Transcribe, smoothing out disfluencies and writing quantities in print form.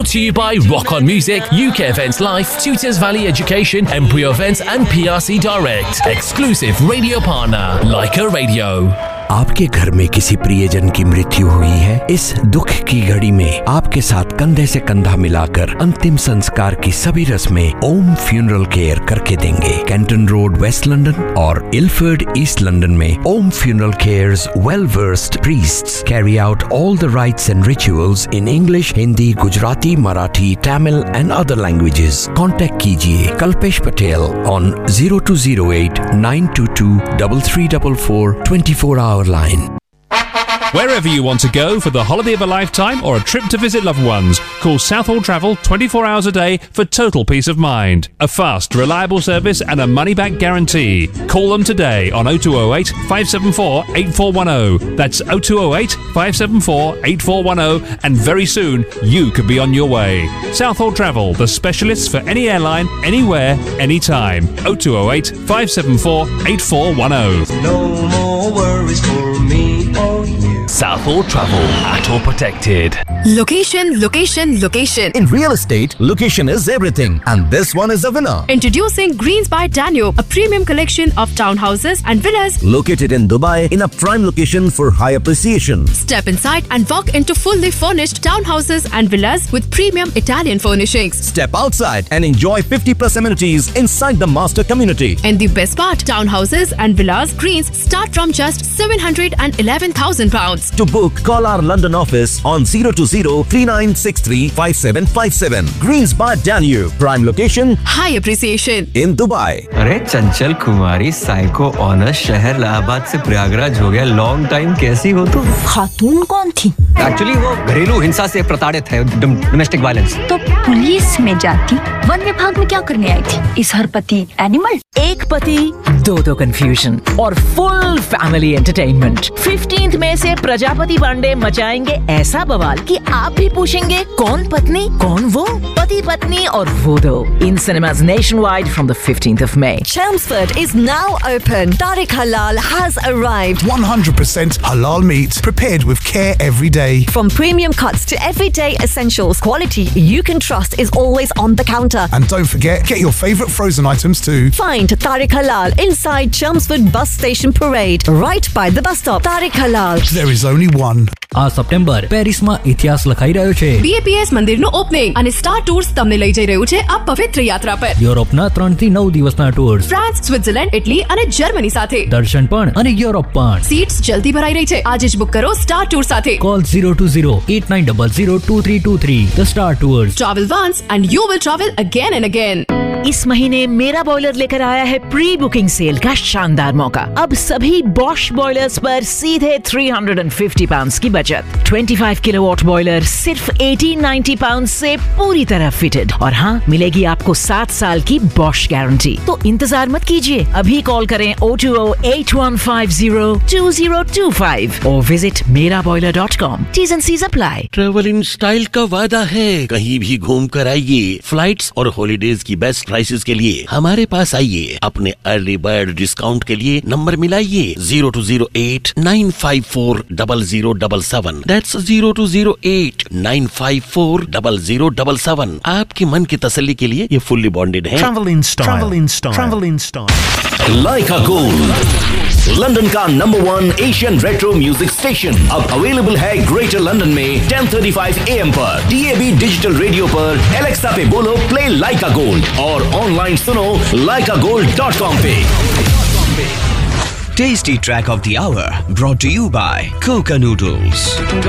Brought to you by Rock On Music, UK Events Live, Tutors Valley Education, Embryo Events and PRC Direct. Exclusive radio partner, Leica Radio. आपके घर में किसी प्रियजन की मृत्यु हुई है? इस दुख की घड़ी में आपके साथ कंधे से कंधा मिलाकर अंतिम संस्कार की सभी रस्में ओम फ्यूनरल केयर करके देंगे। कैंटन रोड, वेस्ट लंदन और इलफर्ड, ईस्ट लंदन में ओम funeral cares well versed priests carry out all the rights and rituals in English, Hindi, Gujarati, Marathi, Tamil and other languages. Contact कीजिए Kalpesh Patel on 0208 922 3344 24 hour line. Wherever you want to go for the holiday of a lifetime or a trip to visit loved ones, call Southall Travel 24 hours a day for total peace of mind. A fast, reliable service and a money-back guarantee. Call them today on 0208 574 8410. That's 0208 574 8410, and very soon you could be on your way. Southall Travel, the specialists for any airline, anywhere, anytime. 0208 574 8410. No more worries for me or you. Southall Travel, ATOL protected. Location, location, location. In real estate, location is everything, and this one is a winner. Introducing Greens by Danube, a premium collection of townhouses and villas Located in Dubai in a prime location for high appreciation. Step inside and walk into fully furnished townhouses and villas with premium Italian furnishings. Step outside and enjoy 50+ amenities inside the master community. And the best part, townhouses and villas Greens start from just £711,000. To book, call our London office on 020-3963-5757. Greens by Danube, prime location, High appreciation. in Dubai. अरे चंचल कुमारी psycho honour शहर इलाहाबाद से प्रयागराज हो गया। Long time कैसी हो तुम? खातून कौन थी? एक्चुअली वो घरेलू हिंसा से प्रताड़ित है, डोमेस्टिक वायलेंस। तो पुलिस में जाती, वन विभाग में क्या करने आई थी? इस हर पति एनिमल। एक पति, दो कंफ्यूजन और फुल फैमिली एंटरटेनमेंट। 15th मई से प्रजापति पांडे मचाएंगे ऐसा बवाल कि आप भी पूछेंगे कौन पत्नी कौन वो? पति पत्नी और वो दो in cinemas nationwide from the 15th of May. Chelmsford is now open. Tariq Halal has arrived. 100% halal meat prepared with care every day. From premium cuts to everyday essentials, quality you can trust is always on the counter. And don't forget, get your favourite frozen items too. Find Tariq Halal inside Chelmsford Bus Station Parade, right by the bus stop. Tariq Halal. There is only one. આ September પેરિસમાં ઇતિહાસ લખાઈ રહ્યો છે. BAPS મંદિરનું opening અને star tours તમને લઈ જઈ રહ્યું છે આ પવિત્ર યાત્રા પર. યુરોપના 3 થી 9 દિવસના ટૂર્સ, ફ્રાન્સ, સ્વિટ્ઝરલેન્ડ, ઇટલી અને જર્મની સાથે. દર્શન પણ અને યુરોપ પણ. સીટ્સ જલ્દી ભરાઈ રહી છે. આજે જ બુક કરો સ્ટાર ટૂર સાથે. Call 020-8900-2323. The Star Tours. Travel once and you will travel again and again. इस महीने मेरा बॉयलर लेकर आया है प्री बुकिंग सेल का शानदार मौका। अब सभी बॉश बॉयलर्स पर सीधे £350 की बचत। 25 किलोवाट बॉयलर सिर्फ £1890 से पूरी तरह फिटेड, और हाँ, मिलेगी आपको 7 साल की बॉश गारंटी। तो इंतजार मत कीजिए, अभी कॉल करें 020-8150-2025 और visit meraboiler.com. T's and C's apply. Travel in style का वादा है, कहीं भी घूम कर आइए। फ्लाइट्स और हॉलीडेज की बेस्ट प्राइसेस के लिए हमारे पास आइए। अपने अर्ली बर्ड डिस्काउंट के लिए नंबर मिलाइए 0208-954-0077। That's 0208-954-0077। आपके मन की तसल्ली के लिए ये फुल्ली बॉन्डेड है। Travel in style. Travel in style. Travel in style. Leica Gold, London का number 1 Asian retro music station, अब अवेलेबल है ग्रेटर लंदन में 10:35 AM पर, DAB डिजिटल रेडियो पर, एलेक्सा पे बोलो प्ले लाइका गोल्ड, और ऑनलाइन सुनो laikagold.com पे। Tasty track of the hour brought to you by Coca Noodles.